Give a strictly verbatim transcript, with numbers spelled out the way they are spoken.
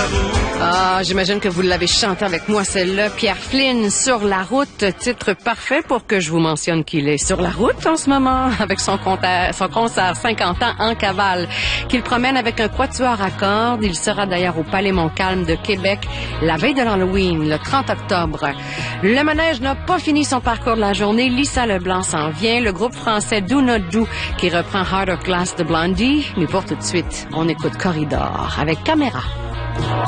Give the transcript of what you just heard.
Ah, j'imagine que vous l'avez chanté avec moi, celle-là. Pierre Flynn, Sur la route, titre parfait pour que je vous mentionne qu'il est sur la route en ce moment, avec son, concert, son concert cinquante ans en cavale, qu'il promène avec un quatuor à cordes. Il sera d'ailleurs au Palais Montcalm de Québec la veille de l'Halloween, le trente octobre. Le manège n'a pas fini son parcours de la journée. Lisa Leblanc s'en vient, le groupe français Do Not Do qui reprend Heart of Glass de Blondie. Mais pour tout de suite, on écoute Corridor avec Caméra.